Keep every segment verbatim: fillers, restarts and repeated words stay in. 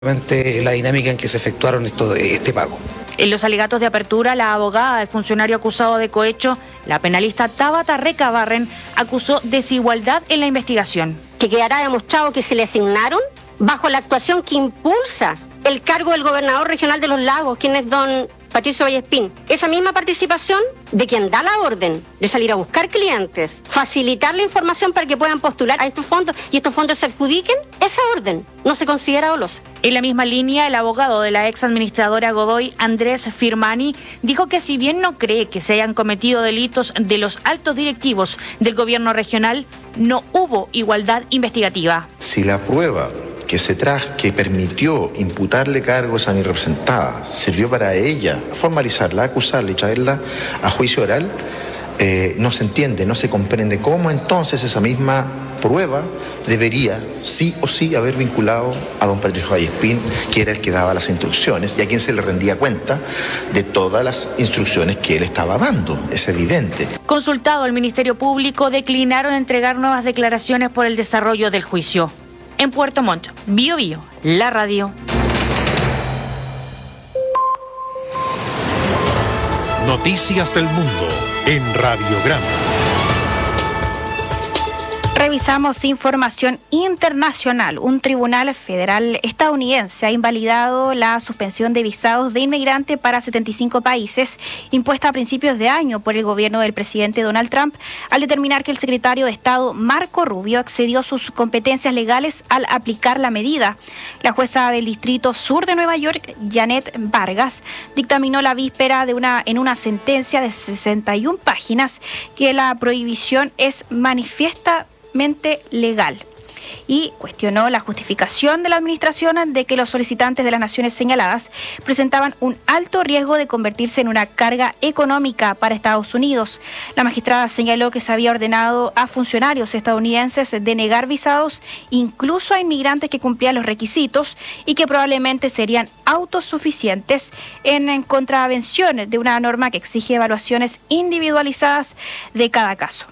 la dinámica en que se efectuaron esto, este pago. En los alegatos de apertura, la abogada del funcionario acusado de cohecho, la penalista Tabata Recabarren, acusó desigualdad en la investigación. Que quedará demostrado que se le asignaron bajo la actuación que impulsa el cargo del gobernador regional de Los Lagos, quien es don Patricio Vallespín. Esa misma participación de quien da la orden de salir a buscar clientes, facilitar la información para que puedan postular a estos fondos y estos fondos se adjudiquen, esa orden no se considera dolosa. En la misma línea, el abogado de la ex administradora Godoy, Andrés Firmani, dijo que si bien no cree que se hayan cometido delitos de los altos directivos del gobierno regional, no hubo igualdad investigativa. Si la prueba que se trajo, que permitió imputarle cargos a mi representada, sirvió para ella formalizarla, acusarla y traerla a juicio oral, eh, no se entiende, no se comprende cómo entonces esa misma prueba debería sí o sí haber vinculado a don Patricio Vallespín, que era el que daba las instrucciones y a quien se le rendía cuenta de todas las instrucciones que él estaba dando, es evidente. Consultado el Ministerio Público, declinaron entregar nuevas declaraciones por el desarrollo del juicio. En Puerto Montt, Bio Bio, la radio. Noticias del Mundo en Radiograma. Revisamos información internacional. Un tribunal federal estadounidense ha invalidado la suspensión de visados de inmigrante para setenta y cinco países impuesta a principios de año por el gobierno del presidente Donald Trump al determinar que el secretario de Estado Marco Rubio excedió sus competencias legales al aplicar la medida. La jueza del Distrito Sur de Nueva York, Janet Vargas, dictaminó la víspera de una en una sentencia de sesenta y una páginas que la prohibición es manifiesta legal y cuestionó la justificación de la administración de que los solicitantes de las naciones señaladas presentaban un alto riesgo de convertirse en una carga económica para Estados Unidos. La magistrada señaló que se había ordenado a funcionarios estadounidenses denegar visados incluso a inmigrantes que cumplían los requisitos y que probablemente serían autosuficientes en, en contravención de una norma que exige evaluaciones individualizadas de cada caso.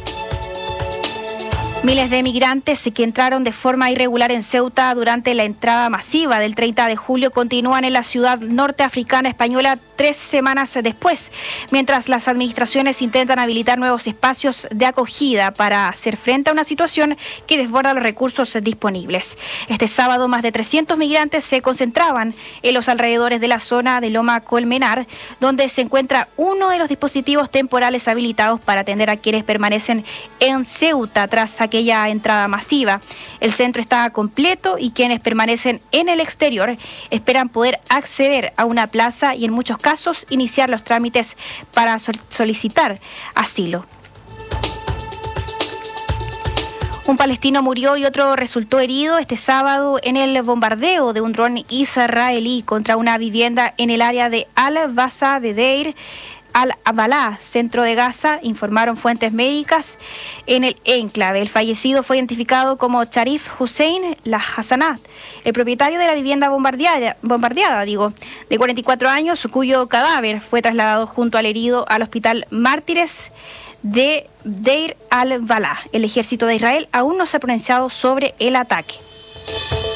Miles de migrantes que entraron de forma irregular en Ceuta durante la entrada masiva del treinta de julio continúan en la ciudad norteafricana española tres semanas después, mientras las administraciones intentan habilitar nuevos espacios de acogida para hacer frente a una situación que desborda los recursos disponibles. Este sábado, más de trescientos migrantes se concentraban en los alrededores de la zona de Loma Colmenar, donde se encuentra uno de los dispositivos temporales habilitados para atender a quienes permanecen en Ceuta tras aquella entrada masiva. El centro está completo y quienes permanecen en el exterior esperan poder acceder a una plaza y en muchos casos iniciar los trámites para solicitar asilo. Un palestino murió y otro resultó herido este sábado en el bombardeo de un dron israelí contra una vivienda en el área de Al-Basa de Deir Al-Abalá, centro de Gaza, informaron fuentes médicas en el enclave. El fallecido fue identificado como Sharif Hussein Lahassanat, el propietario de la vivienda bombardeada, bombardeada digo, de cuarenta y cuatro años, cuyo cadáver fue trasladado junto al herido al hospital Mártires de Deir al-Balá. El ejército de Israel aún no se ha pronunciado sobre el ataque.